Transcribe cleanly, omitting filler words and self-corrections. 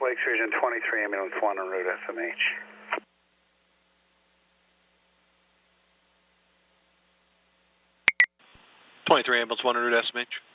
Lakes Region 23, ambulance 1 en route SMH. 23 ambulance 1 en route SMH.